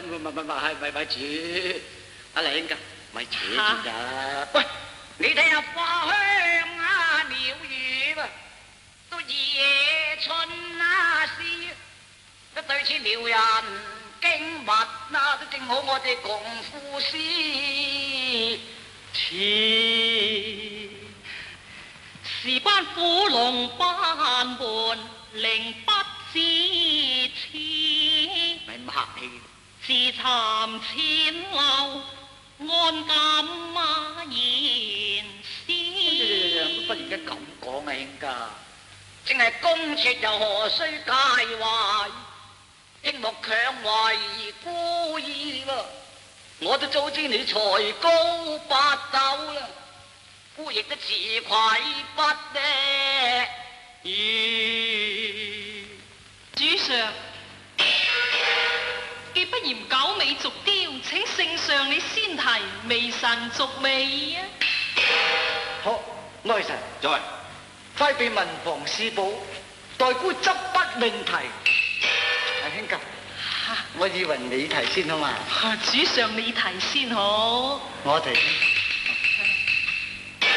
咪住，阿靚噶，咪扯住噶。喂，你睇下花香啊，鳥語啊，都夜春啊詩，都對此撩人經物啊，都正好我哋共賦詩。 事關虎龍班門，令不知恥。 咪咁客氣。 自尋前路，安敢言詩？ 忽然間咁講啊，兄家，正係公尺又何須介懷，櫻木強為孤兒喎。我都早知你才高八斗啦，孤亦都自愧不呢。 主上，既不嫌九尾續貂，請聖上你先提微臣續尾啊！ 好，內臣在， 快俾文房侍部代孤執筆命題。阿兄家，我以為你提先好嘛？ 主上你提先好。 我提先。